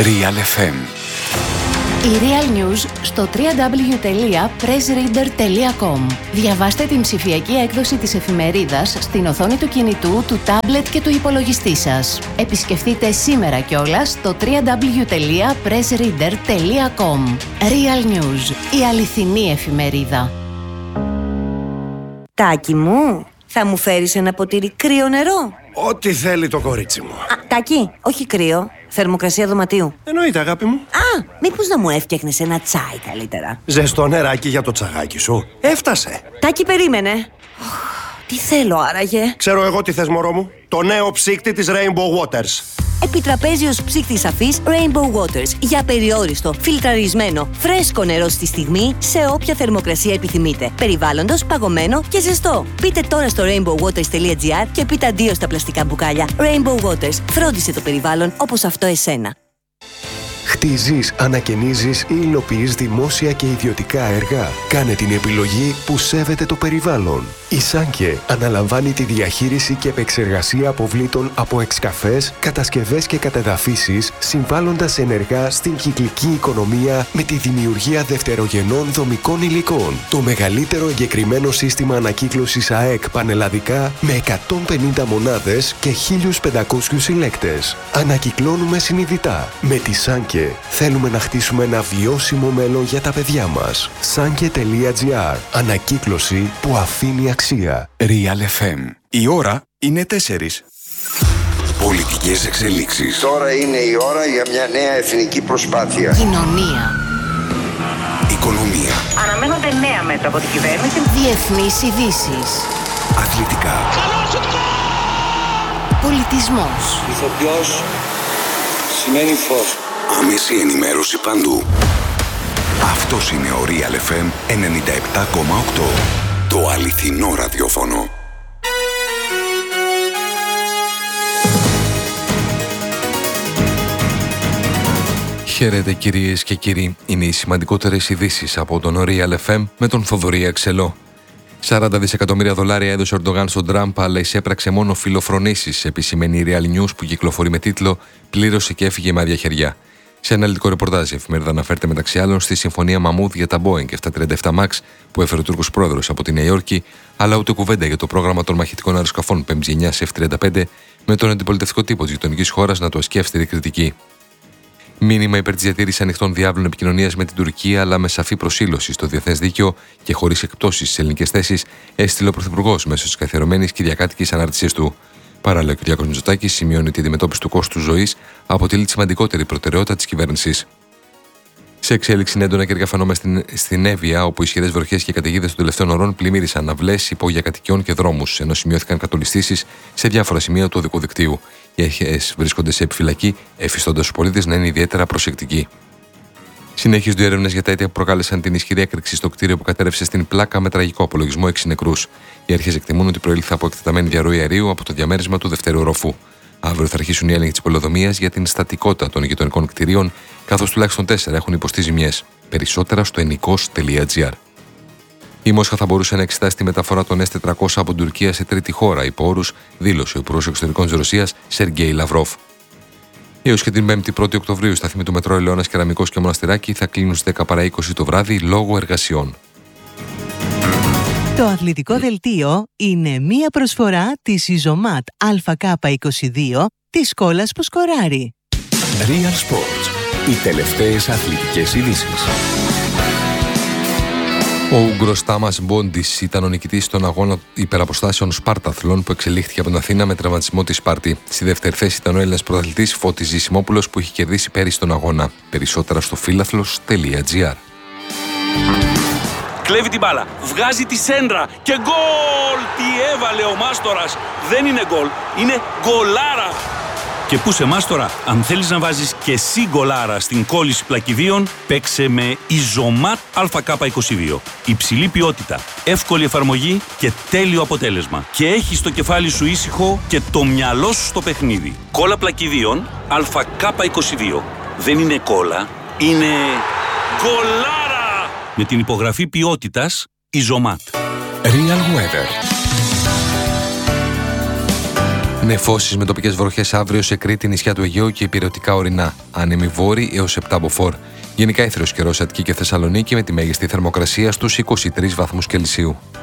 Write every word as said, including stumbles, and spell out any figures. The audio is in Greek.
Real εφ εμ. Η Real News στο double-u double-u double-u τελεία press reader τελεία com. Διαβάστε την ψηφιακή έκδοση της εφημερίδας στην οθόνη του κινητού, του τάμπλετ και του υπολογιστή σας. Επισκεφτείτε σήμερα κιόλας το double-u double-u double-u τελεία press reader τελεία com. Real News, η αληθινή εφημερίδα. Τάκη μου, θα μου φέρεις ένα ποτήρι κρύο νερό? Ό,τι θέλει το κορίτσι μου. Α, Τάκη, όχι κρύο. Θερμοκρασία δωματίου. Εννοείται, αγάπη μου. Α, μήπως να μου έφτιαχνες ένα τσάι καλύτερα? Ζεστό νεράκι για το τσαγάκι σου. Έφτασε. Τάκη, περίμενε. Τι θέλω άραγε? Ξέρω εγώ τι θες, μωρό μου. Το νέο ψύκτη της Rainbow Waters. Επιτραπέζιος ψύκτης αφής Rainbow Waters. Για περιόριστο, φιλτραρισμένο, φρέσκο νερό στη στιγμή, σε όποια θερμοκρασία επιθυμείτε. Περιβάλλοντος, παγωμένο και ζεστό. Μπείτε τώρα στο rainbow waters τελεία gr και πείτε αντίο στα πλαστικά μπουκάλια. Rainbow Waters. Φρόντισε το περιβάλλον όπως αυτό εσένα. Χτίζεις, ανακαινίζεις ή υλοποιείς δημόσια και ιδιωτικά έργα. Κάνε την επιλογή που σέβεται το περιβάλλον. Η Σάνκε αναλαμβάνει τη διαχείριση και επεξεργασία αποβλήτων από εξκαφές, κατασκευές και κατεδαφίσεις, συμβάλλοντας ενεργά στην κυκλική οικονομία με τη δημιουργία δευτερογενών δομικών υλικών. Το μεγαλύτερο εγκεκριμένο σύστημα ανακύκλωσης ΑΕΚ πανελλαδικά με εκατόν πενήντα μονάδες και χίλιους πεντακόσιους συλλέκτες. Ανακυκλώνουμε συνειδητά. Με τη Σάνκε θέλουμε να χτίσουμε ένα βιώσιμο μέλλον για τα παιδιά μας. Σάνκε τελεία gr. Ανακύκλωση που αφήνει αξία. Real εφ εμ. Η ώρα είναι τέσσερις. Πολιτικές εξελίξεις. Τώρα είναι η ώρα για μια νέα εθνική προσπάθεια. Κοινωνία. Οικονομία. Αναμένονται νέα μέτρα από την κυβέρνηση. Διεθνείς ειδήσεις. Αθλητικά. Πολιτισμός. Ηθοποιός σημαίνει φως. Άμεση ενημέρωση παντού. Αυτός είναι ο Real εφ εμ ενενήντα επτά κόμμα οκτώ. Το αληθινό ραδιόφωνο. Χαίρετε κυρίες και κύριοι. Είναι οι σημαντικότερες ειδήσεις από τον Real εφ εμ με τον Θοδωρή Αξελό. σαράντα δισεκατομμύρια δολάρια έδωσε ο Ερντογάν στον Τραμπ, αλλά εισέπραξε μόνο φιλοφρονήσεις, επισημαίνει η Real News που κυκλοφορεί με τίτλο «Πλήρωσε και έφυγε με άδεια χεριά». Σε αναλυτικό ρεπορτάζ, η εφημερίδα αναφέρεται μεταξύ άλλων στη συμφωνία Μαμούδ για τα Boeing επτακόσια τριάντα επτά μαξ που έφερε ο Τούρκος πρόεδρος από τη Νέα Υόρκη, αλλά ούτε κουβέντα για το πρόγραμμα των μαχητικών αεροσκαφών πι εμ τζι εννιά σε εφ τριάντα πέντε, με τον αντιπολιτευτικό τύπο της γειτονικής χώρας να το ασκεί αυστηρή κριτική. Μήνυμα υπέρ της διατήρησης ανοιχτών διάβλων επικοινωνίας με την Τουρκία, αλλά με σαφή προσήλωση στο διεθνές δίκαιο και χωρίς εκπτώσεις στις ελληνικές θέσεις, έστειλε ο Πρωθυπουργός μέσω της καθιερωμένης κυριακάτικης ανάρτησής του. Παράλληλα, ο Κυριάκος Μητσοτάκης σημειώνει ότι η αντιμετώπιση του κόστους ζωής αποτελεί τη σημαντικότερη προτεραιότητα της κυβέρνησης. Σε εξέλιξη είναι έντονα καιρικά φαινόμενα στην, στην Εύβοια, όπου ισχυρές βροχές και καταιγίδες των τελευταίων ωρών πλημμύρισαν αυλές, υπόγεια κατοικιών και δρόμους, ενώ σημειώθηκαν κατολιστήσεις σε διάφορα σημεία του οδικού δικτύου. Οι αρχές βρίσκονται σε επιφυλακή, εφιστώντας τους πολίτες να είναι ιδιαίτερα προσεκτικοί. Συνεχίζονται οι έρευνες για τα αίτια που προκάλεσαν την ισχυρή έκρηξη στο κτίριο που κατέρευσε στην Πλάκα με τραγικό απολογισμό έξι νεκρούς. Οι αρχές εκτιμούν ότι προήλθε από εκτεταμένη διαρροή αερίου από το διαμέρισμα του δευτέρου οροφού. Αύριο θα αρχίσουν οι έλεγχοι της πολεοδομίας για την στατικότητα των γειτονικών κτηρίων, καθώς τουλάχιστον τέσσερα έχουν υποστεί ζημιές. Περισσότερα στο ενικός τελεία gr. Η Μόσχα θα μπορούσε να εξετάσει τη μεταφορά των ες τετρακόσια από την Τουρκία σε τρίτη χώρα υπό όρους, δήλωσε ο Υπουργός Εξωτερικών της Ρωσίας, Σεργέη Λαυρόφ. Έως και την πέμπτη πρώτη Οκτωβρίου, η σταθμή του μετρό Ελαιώνας, Κεραμικός και Μοναστηράκη θα κλείνουν στις δέκα παρά είκοσι το βράδυ λόγω εργασιών. Το αθλητικό δελτίο είναι μία προσφορά της Ιζωμάτ Α Κ είκοσι δύο της κόλλας που σκοράρει. Real Sports. Οι τελευταίες αθλητικές ειδήσεις. Ο Ούγγρος Τάμας Μπόντις ήταν ο νικητής στον αγώνα υπεραποστάσεων Σπάρταθλων που εξελίχθηκε από την Αθήνα με τραυματισμό τη Σπάρτη. Στη δεύτερη θέση ήταν ο Έλληνας πρωταθλητής Φώτης Ζησιμόπουλος που είχε κερδίσει πέρυσι τον αγώνα. Περισσότερα στο φίλαθλος τελεία gr. Κλέβει την μπάλα, βγάζει τη σέντρα και γκολ! Τι έβαλε ο Μάστορας! Δεν είναι γκολ, είναι γκολάρα! Και πού σε Μάστορα, αν θέλεις να βάζεις και εσύ γκολάρα στην κόλληση πλακιδίων, παίξε με Ιζωμάτ Α Κ είκοσι δύο. Υψηλή ποιότητα, εύκολη εφαρμογή και τέλειο αποτέλεσμα. Και έχεις το κεφάλι σου ήσυχο και το μυαλό σου στο παιχνίδι. Κόλλα πλακιδίων Α Κ είκοσι δύο. Δεν είναι κόλλα, είναι γκολάρα! Με την υπογραφή ποιότητας Ιζωμάτ. Real Weather. Νεφώσεις με τοπικές βροχές αύριο σε Κρήτη, νησιά του Αιγαίου και ηπειρωτικά ορεινά. Άνεμοι βόρειοι έως επτά μποφόρ. Γενικά ήθριος καιρός Αττική και Θεσσαλονίκη με τη μέγιστη θερμοκρασία στους είκοσι τρεις βαθμούς Κελσίου.